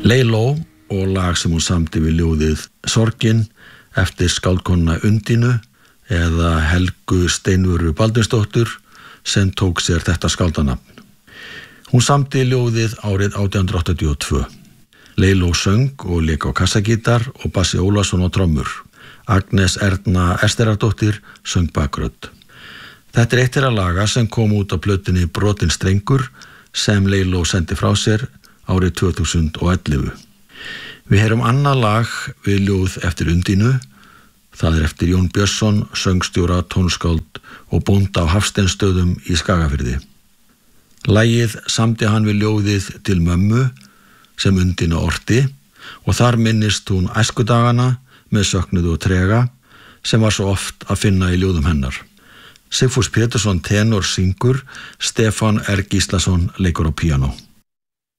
Leyló og lag sem hún samdi við ljóðið Sorgin eftir skáldkonuna Undínu eða Helgu Steinvöru Baldursdóttur sem tók sér þetta skáldanafn. Hún samdi ljóðið árið 1882. Leyló söng og lék á kassagítar og Bassi Ólafsson á trommur. Agnes Erna Esterardóttir söng bakrödd. Þetta eitt þeirra laga sem kom út á plötunni Brotinn strengur sem Leyló sendi frá sér árið 2011. Við heyrum annað lag við ljóð eftir Undínu. Það eftir Jón Björnsson, söngstjóra, tónskáld og bónda á Hafsteinsstöðum í Skagafirði. Lagið samdi hann við ljóðið Til mömmu sem Undína orti og þar minnist hún æskudagana með söknuðu og trega sem var svo oft að finna í ljóðum hennar. Sigfús Pétursson tenor syngur, Stefán R. Gíslason leikur á píanó.